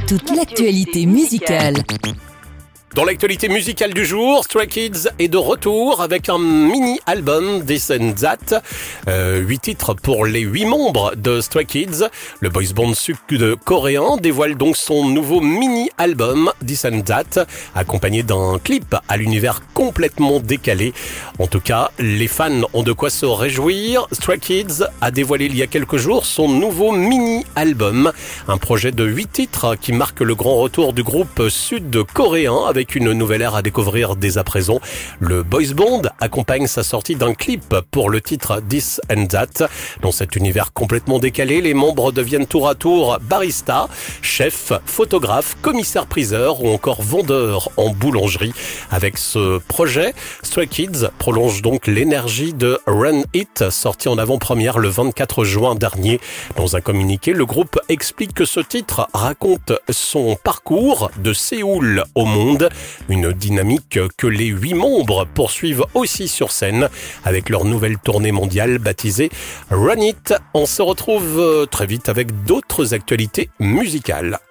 toute l'actualité musicale. Dans l'actualité musicale du jour, Stray Kids est de retour avec un mini-album This and That. 8 titres pour les 8 membres de Stray Kids. Le boys band sud-coréen dévoile donc son nouveau mini-album This and That, accompagné d'un clip à l'univers complètement décalé. En tout cas, les fans ont de quoi se réjouir. Stray Kids a dévoilé il y a quelques jours son nouveau mini-album, un projet de 8 titres qui marque le grand retour du groupe sud-coréen avec une nouvelle ère à découvrir dès à présent. Le boys band accompagne sa sortie d'un clip pour le titre This and That. Dans cet univers complètement décalé, les membres deviennent tour à tour barista, chef, photographe, commissaire-priseur ou encore vendeur en boulangerie. Avec ce projet, Stray Kids prolonge donc l'énergie de Run It, sorti en avant-première le 24 juin dernier. Dans un communiqué, le groupe explique que ce titre raconte son parcours de Séoul au monde. Une dynamique que les 8 membres poursuivent aussi sur scène avec leur nouvelle tournée mondiale baptisée Run It. On se retrouve très vite avec d'autres actualités musicales.